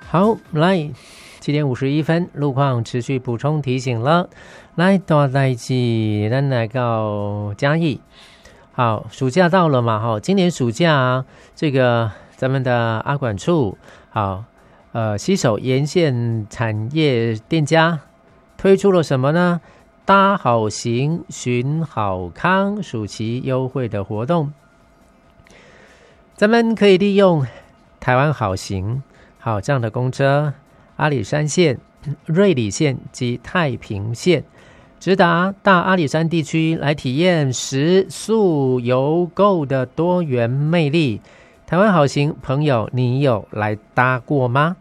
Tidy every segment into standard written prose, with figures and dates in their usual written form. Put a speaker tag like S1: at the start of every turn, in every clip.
S1: 好，来7:51，路况持续补充提醒了。来，大代志，咱来到嘉义。好，暑假到了嘛，今年暑假这个咱们的阿管处，好，携手沿线产业店家推出了什么呢？搭好行，寻好康，暑期优惠的活动。咱们可以利用台湾好行好这样的公车，阿里山线、瑞里线及太平线，直达大阿里山地区，来体验食宿游购的多元魅力。台湾好行朋友，你有来搭过吗？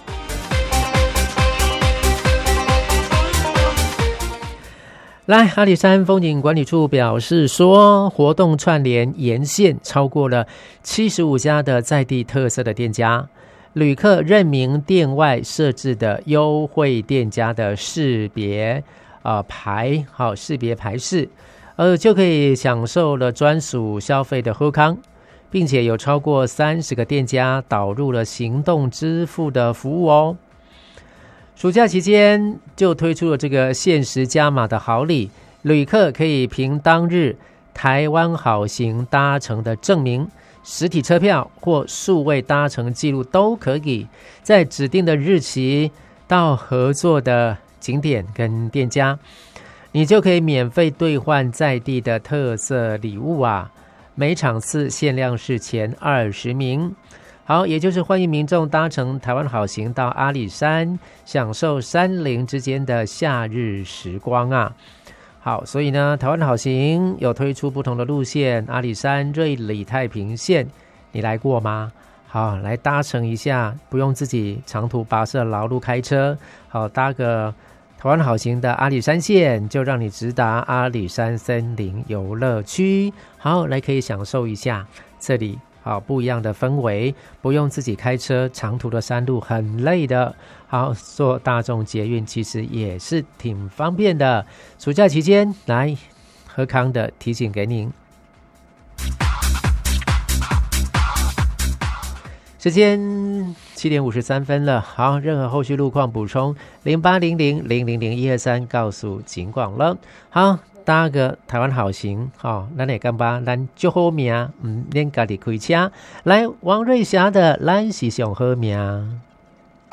S1: 来，阿里山风景管理处表示说，活动串联沿线超过了75家的在地特色的店家，旅客认明店外设置的优惠店家的识别识别牌示，就可以享受了专属消费的好康，并且有超过30个店家导入了行动支付的服务哦。暑假期间就推出了这个限时加码的好礼，旅客可以凭当日台湾好行搭乘的证明、实体车票或数位搭乘记录都可以，在指定的日期到合作的景点跟店家，你就可以免费兑换在地的特色礼物啊！每场次限量是前20名。好，也就是欢迎民众搭乘台湾好行到阿里山，享受山林之间的夏日时光啊！好，所以呢，台湾好行有推出不同的路线，阿里山、瑞里、太平线，你来过吗？好，来搭乘一下，不用自己长途跋涉劳碌开车，好，搭个台湾好行的阿里山线，就让你直达阿里山森林游乐区。好，来可以享受一下这里好不一样的氛围，不用自己开车，长途的山路很累的。好，坐大众捷运其实也是挺方便的。暑假期间来喝康的提醒给您。时间7:53了。好，任何后续路况补充0800000123告诉警广了。好，搭个台湾好行，咱会感觉咱足好命，免家己开车。来，王瑞霞的咱是上好命。